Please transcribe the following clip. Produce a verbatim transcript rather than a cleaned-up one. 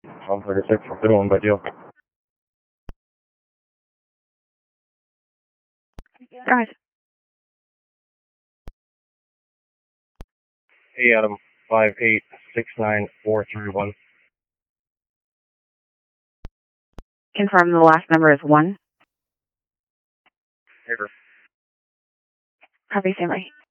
one thirty-six, good one by deal. Guys. Hey, Adam, five eight six nine four three one. Confirm the last number is one. Paper. Copy, stand by.